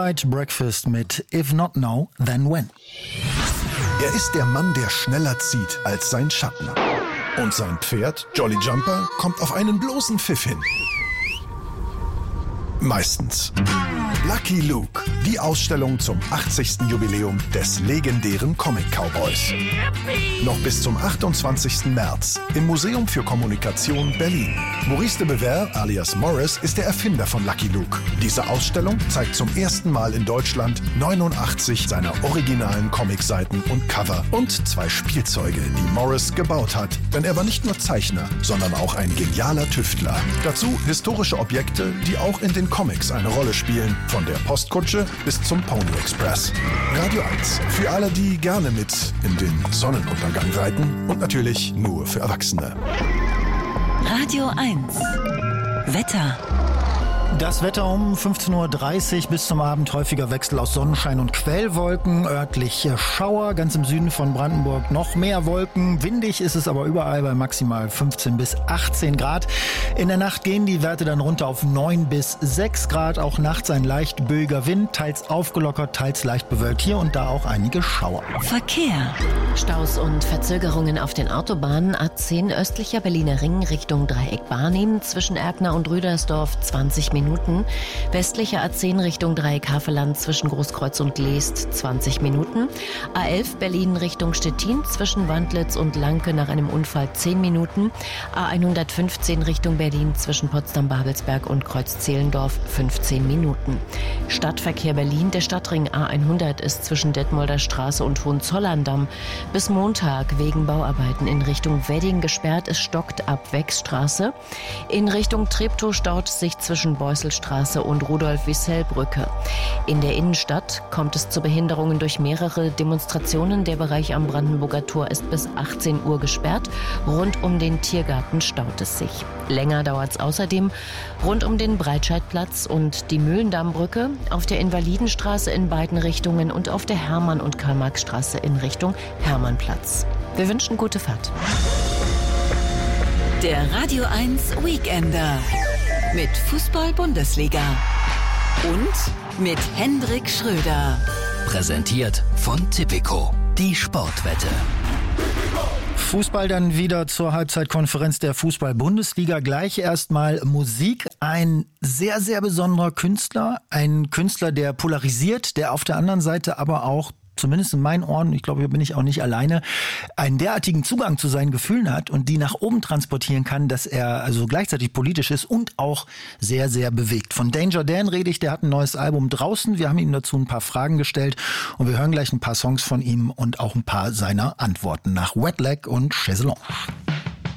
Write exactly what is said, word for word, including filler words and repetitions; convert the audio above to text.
White Breakfast mit If Not Now, Then When. Er ist der Mann, der schneller zieht als sein Schatten. Und sein Pferd, Jolly Jumper, kommt auf einen bloßen Pfiff hin. Meistens. Lucky Luke, die Ausstellung zum achtzigsten Jubiläum des legendären Comic-Cowboys. Noch bis zum achtundzwanzigsten März im Museum für Kommunikation Berlin. Maurice de Bever alias Morris ist der Erfinder von Lucky Luke. Diese Ausstellung zeigt zum ersten Mal in Deutschland neunundachtzig seiner originalen Comicseiten und Cover und zwei Spielzeuge, die Morris gebaut hat. Denn er war nicht nur Zeichner, sondern auch ein genialer Tüftler. Dazu historische Objekte, die auch in den Comics eine Rolle spielen. Von der Postkutsche bis zum Pony Express. Radio eins. Für alle, die gerne mit in den Sonnenuntergang reiten. Und natürlich nur für Erwachsene. Radio eins. Wetter. Das Wetter um fünfzehn Uhr dreißig bis zum Abend häufiger Wechsel aus Sonnenschein und Quellwolken, örtliche Schauer, ganz im Süden von Brandenburg noch mehr Wolken. Windig ist es aber überall bei maximal fünfzehn bis achtzehn Grad. In der Nacht gehen die Werte dann runter auf neun bis sechs Grad. Auch nachts ein leicht böiger Wind, teils aufgelockert, teils leicht bewölkt. Hier und da auch einige Schauer. Verkehr. Staus und Verzögerungen auf den Autobahnen. A zehn östlicher Berliner Ring Richtung Dreieck Barnim zwischen Erkner und Rüdersdorf zwanzig Minuten. Westlicher A zehn Richtung Dreieck Havelland zwischen Großkreuz und Leest zwanzig Minuten. A elf Berlin Richtung Stettin zwischen Wandlitz und Lanke nach einem Unfall zehn Minuten. A hundertfünfzehn Richtung Berlin zwischen Potsdam-Babelsberg und Kreuz-Zehlendorf fünfzehn Minuten. Stadtverkehr Berlin. Der Stadtring A hundert ist zwischen Detmolder Straße und Hohenzollern-Damm bis Montag wegen Bauarbeiten in Richtung Wedding gesperrt. Es stockt ab Wechstraße. In Richtung Treptow staut sich zwischen Beusselstraße und Rudolf-Wissell-Brücke. In der Innenstadt kommt es zu Behinderungen durch mehrere Demonstrationen. Der Bereich am Brandenburger Tor ist bis achtzehn Uhr gesperrt. Rund um den Tiergarten staut es sich. Länger dauert es außerdem rund um den Breitscheidplatz und die Mühlendammbrücke, auf der Invalidenstraße in beiden Richtungen und auf der Hermann- und Karl-Marx-Straße in Richtung Hermannplatz. Wir wünschen gute Fahrt. Der Radio eins Weekender mit Fußball-Bundesliga und mit Hendrik Schröder. Präsentiert von Tipico, die Sportwette. Fußball dann wieder zur Halbzeitkonferenz der Fußball-Bundesliga. Gleich erstmal Musik. Ein sehr, sehr besonderer Künstler. Ein Künstler, der polarisiert, der auf der anderen Seite aber auch, zumindest in meinen Ohren, ich glaube, hier bin ich auch nicht alleine, einen derartigen Zugang zu seinen Gefühlen hat und die nach oben transportieren kann, dass er also gleichzeitig politisch ist und auch sehr, sehr bewegt. Von Danger Dan rede ich, der hat ein neues Album draußen. Wir haben ihm dazu ein paar Fragen gestellt und wir hören gleich ein paar Songs von ihm und auch ein paar seiner Antworten nach Wet Leg und Chaiselongue.